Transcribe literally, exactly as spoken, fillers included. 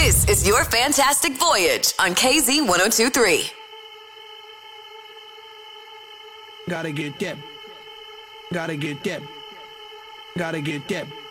This is Your Fantastic Voyage on K Z one oh two point three. Gotta get that. Gotta get that. Gotta get that.